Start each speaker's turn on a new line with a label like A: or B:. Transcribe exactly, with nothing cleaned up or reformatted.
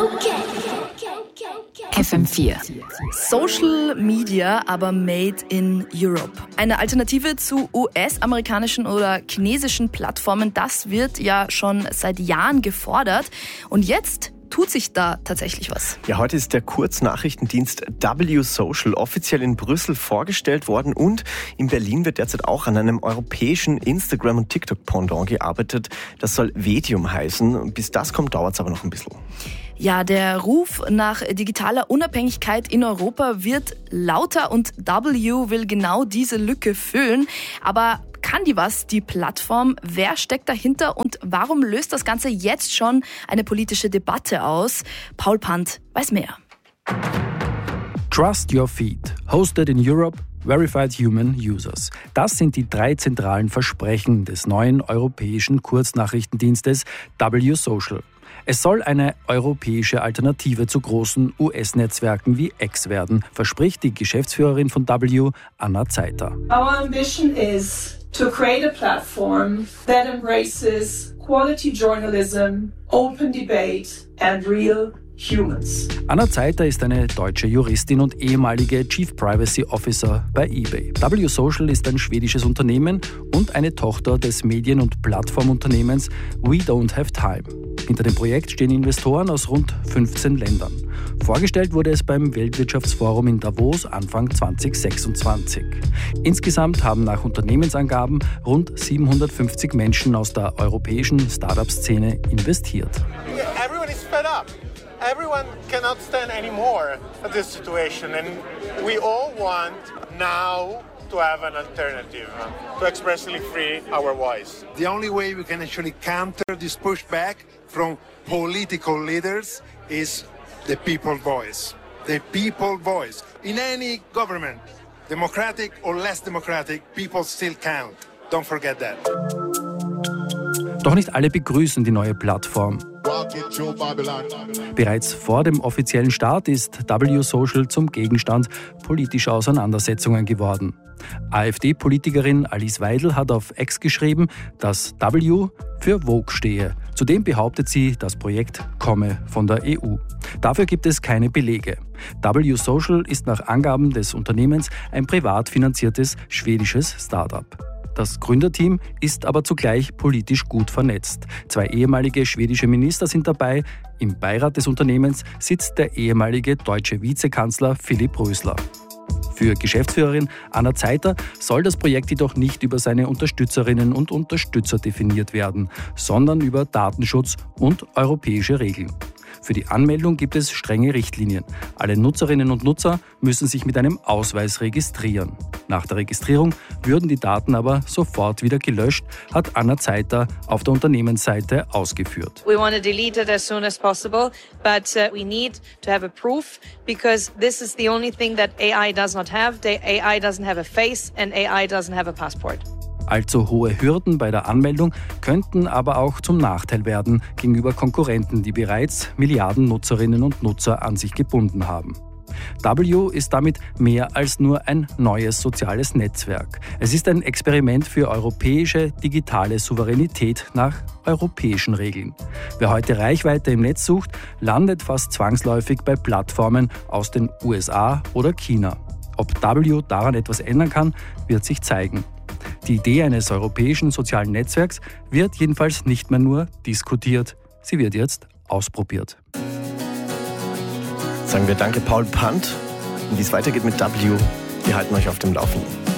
A: F M vier.
B: Social Media, aber made in Europe. Eine Alternative zu U S-amerikanischen oder chinesischen Plattformen, das wird ja schon seit Jahren gefordert. Und jetzt tut sich da tatsächlich was.
C: Ja, heute ist der Kurznachrichtendienst W Social offiziell in Brüssel vorgestellt worden und in Berlin wird derzeit auch an einem europäischen Instagram- und TikTok-Pendant gearbeitet. Das soll Vedium heißen. Bis das kommt, dauert es aber noch ein bisschen.
B: Ja, der Ruf nach digitaler Unabhängigkeit in Europa wird lauter und W will genau diese Lücke füllen. Aber kann die was, die Plattform? Wer steckt dahinter und warum löst das Ganze jetzt schon eine politische Debatte aus? Paul Pant weiß mehr.
D: Trust Your Feed, hosted in Europe, Verified Human Users. Das sind die drei zentralen Versprechen des neuen europäischen Kurznachrichtendienstes W Social. Es soll eine europäische Alternative zu großen U S-Netzwerken wie X werden, verspricht die Geschäftsführerin von W, Anna Zeiter.
E: Our ambition is to create a platform that embraces quality journalism, open debate and real humans.
D: Anna Zeiter ist eine deutsche Juristin und ehemalige Chief Privacy Officer bei eBay. W Social ist ein schwedisches Unternehmen und eine Tochter des Medien- und Plattformunternehmens We Don't Have Time. Hinter dem Projekt stehen Investoren aus rund fünfzehn Ländern. Vorgestellt wurde es beim Weltwirtschaftsforum in Davos Anfang zwanzig sechsundzwanzig. Insgesamt haben nach Unternehmensangaben rund siebenhundertfünfzig Menschen aus der europäischen Start-up-Szene investiert.
F: Everyone is fed up. Everyone cannot stand anymore at this situation and we all want now to have an alternative, to expressly free our voice.
G: The only way we can actually counter this pushback from political leaders is the people voice. The people voice. In any government, democratic or less democratic, people still count. Don't forget that.
D: Doch nicht alle begrüßen die neue Plattform. Bereits vor dem offiziellen Start ist W Social zum Gegenstand politischer Auseinandersetzungen geworden. AfD-Politikerin Alice Weidel hat auf X geschrieben, dass W für Vogue stehe. Zudem behauptet sie, das Projekt komme von der E U. Dafür gibt es keine Belege. W Social ist nach Angaben des Unternehmens ein privat finanziertes schwedisches Start-up. Das Gründerteam ist aber zugleich politisch gut vernetzt. Zwei ehemalige schwedische Minister sind dabei. Im Beirat des Unternehmens sitzt der ehemalige deutsche Vizekanzler Philipp Rösler. Für Geschäftsführerin Anna Zeiter soll das Projekt jedoch nicht über seine Unterstützerinnen und Unterstützer definiert werden, sondern über Datenschutz und europäische Regeln. Für die Anmeldung gibt es strenge Richtlinien. Alle Nutzerinnen und Nutzer müssen sich mit einem Ausweis registrieren. Nach der Registrierung würden die Daten aber sofort wieder gelöscht, hat Anna Zeiter auf der Unternehmensseite ausgeführt.
H: We want to delete it as soon as possible, but uh, we need to have a proof because this is the only thing that A I does not have. The A I doesn't have a face and A I doesn't have a passport.
D: Allzu hohe Hürden bei der Anmeldung könnten aber auch zum Nachteil werden gegenüber Konkurrenten, die bereits Milliarden Nutzerinnen und Nutzer an sich gebunden haben. W ist damit mehr als nur ein neues soziales Netzwerk. Es ist ein Experiment für europäische digitale Souveränität nach europäischen Regeln. Wer heute Reichweite im Netz sucht, landet fast zwangsläufig bei Plattformen aus den U S A oder China. Ob W daran etwas ändern kann, wird sich zeigen. Die Idee eines europäischen sozialen Netzwerks wird jedenfalls nicht mehr nur diskutiert, sie wird jetzt ausprobiert.
C: Sagen wir danke Paul Pant. Und wie es weitergeht mit W, wir halten euch auf dem Laufenden.